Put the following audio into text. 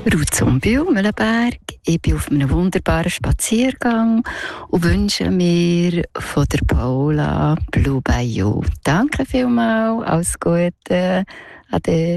Ruth Zumbühl, Mühlenberg. Ich bin auf einem wunderbaren Spaziergang und wünsche mir von der Paula Blue Bayou. Danke vielmals, alles Gute, ade.